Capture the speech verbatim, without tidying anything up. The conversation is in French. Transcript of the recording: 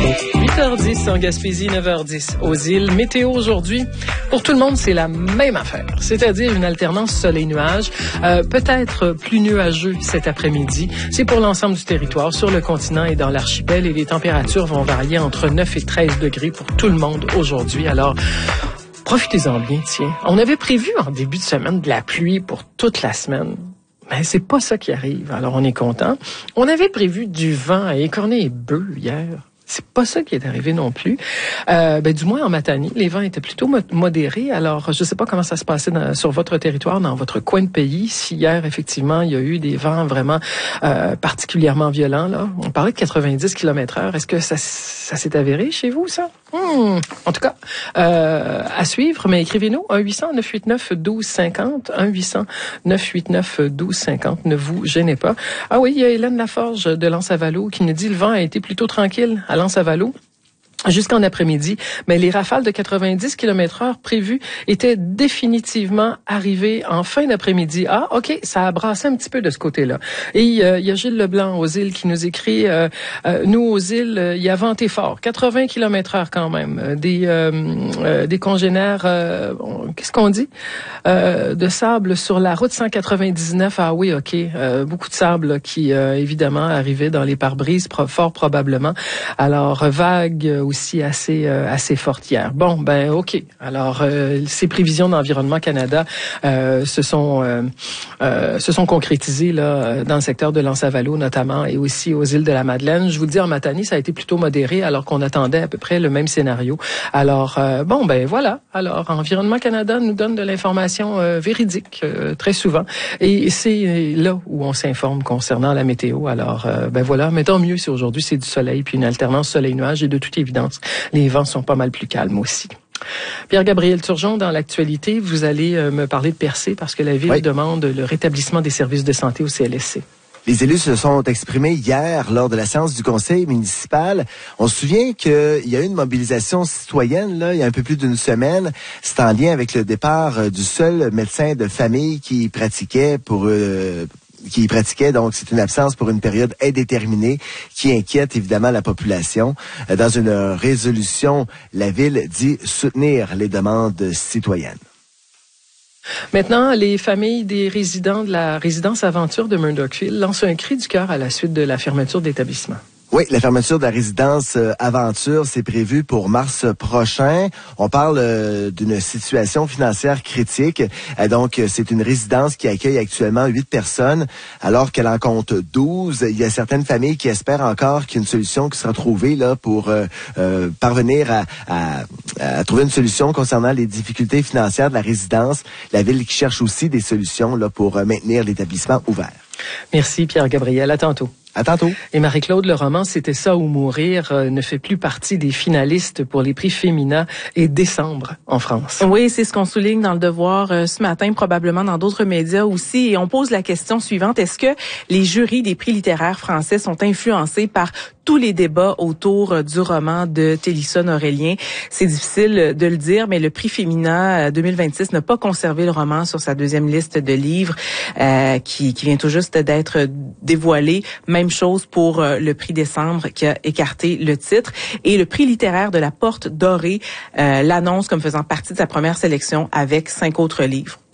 huit heures dix en Gaspésie, neuf heures dix aux îles. Météo aujourd'hui, pour tout le monde, c'est la même affaire, c'est-à-dire une alternance soleil-nuage, euh, peut-être plus nuageux cet après-midi. C'est pour l'ensemble du territoire, sur le continent et dans l'archipel, et les températures vont varier entre neuf et treize degrés pour tout le monde aujourd'hui. Alors, profitez-en bien, tiens. On avait prévu en début de semaine de la pluie pour toute la semaine. Mais c'est pas ça qui arrive. Alors, on est content. On avait prévu du vent à écorner et bœufs hier. C'est pas ça qui est arrivé non plus. Euh, ben, du moins en Matanie, les vents étaient plutôt mo- modérés. Alors, je sais pas comment ça se passait dans, sur votre territoire, dans votre coin de pays. Si hier, effectivement, il y a eu des vents vraiment euh, particulièrement violents, là. On parlait de quatre-vingt-dix kilomètres heure. Est-ce que ça, ça s'est avéré chez vous, ça? Hmm. En tout cas, euh, à suivre, mais écrivez-nous un huit cents neuf cent quatre-vingt-neuf douze cinquante, un huit cents neuf cent quatre-vingt-neuf douze cinquante. Ne vous gênez pas. Ah oui, il y a Hélène Laforge de L'Anse-à-Valo qui nous dit le vent a été plutôt tranquille à L'Anse-à-Valo jusqu'en après-midi, mais les rafales de quatre-vingt-dix kilomètres heure prévues étaient définitivement arrivées en fin d'après-midi. Ah, OK, ça a brassé un petit peu de ce côté-là. Et euh, il y a Gilles Leblanc aux îles qui nous écrit euh, euh, nous aux îles, euh, il y a venté fort, quatre-vingts kilomètres heure quand même, euh, des euh, euh, des congénères euh, on, qu'est-ce qu'on dit euh, de sable sur la route cent quatre-vingt-dix-neuf. Ah oui, OK, euh, beaucoup de sable là, qui euh, évidemment arrivait dans les pare-brises pro- fort probablement. Alors vague aussi assez euh, assez forte hier. Bon, ben OK. Alors, euh, ces prévisions d'Environnement Canada euh, se sont euh, euh, se sont concrétisées là dans le secteur de L'Anse-à-Valo notamment et aussi aux îles de la Madeleine. Je vous dis, en Matanie, ça a été plutôt modéré alors qu'on attendait à peu près le même scénario. Alors, euh, bon, ben voilà. Alors, Environnement Canada nous donne de l'information euh, véridique euh, très souvent et c'est là où on s'informe concernant la météo. Alors, euh, ben voilà. Mais tant mieux si aujourd'hui c'est du soleil puis une alternance soleil-nuage et de toute évidence, les vents sont pas mal plus calmes aussi. Pierre-Gabriel Turgeon, dans l'actualité, vous allez euh, me parler de Percé parce que la Ville oui. demande le rétablissement des services de santé au C L S C. Les élus se sont exprimés hier lors de la séance du conseil municipal. On se souvient qu'il y a eu une mobilisation citoyenne là, il y a un peu plus d'une semaine. C'est en lien avec le départ du seul médecin de famille qui pratiquait pour... Euh, qui pratiquait, donc c'est une absence pour une période indéterminée qui inquiète évidemment la population. Dans une résolution, la Ville dit soutenir les demandes citoyennes. Maintenant, les familles des résidents de la résidence Aventure de Murdochville lancent un cri du cœur à la suite de la fermeture d'établissement. Oui, la fermeture de la résidence euh, Aventure, c'est prévu pour mars prochain. On parle euh, d'une situation financière critique. Euh, donc, c'est une résidence qui accueille actuellement huit personnes, alors qu'elle en compte douze. Il y a certaines familles qui espèrent encore qu'il y a une solution qui sera trouvée là pour euh, euh, parvenir à, à, à trouver une solution concernant les difficultés financières de la résidence. La Ville qui cherche aussi des solutions là pour euh, maintenir l'établissement ouvert. Merci Pierre-Gabriel. À tantôt. À tantôt. Et Marie-Claude, le roman C'était ça ou mourir euh, ne fait plus partie des finalistes pour les prix Femina et Décembre en France. Oui, c'est ce qu'on souligne dans Le Devoir euh, ce matin, probablement dans d'autres médias aussi. Et on pose la question suivante. Est-ce que les jurys des prix littéraires français sont influencés par tous les débats autour du roman de Télissone Aurélien? C'est difficile de le dire, mais le prix Femina deux mille vingt-six n'a pas conservé le roman sur sa deuxième liste de livres euh, qui, qui vient tout juste d'être dévoilé. Même chose pour euh, le prix Décembre qui a écarté le titre. Et le prix littéraire de La Porte Dorée euh, l'annonce comme faisant partie de sa première sélection avec cinq autres livres.